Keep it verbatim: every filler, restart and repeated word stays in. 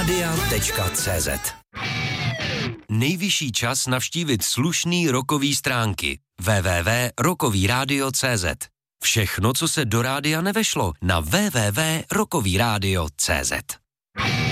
rádia tečka cé zet. Nejvyšší čas navštívit slušný rockový stránky w w w tečka rockový rádio tečka cé zet. Všechno, co se do rádia nevešlo, na w w w tečka rockový rádio tečka cé zet.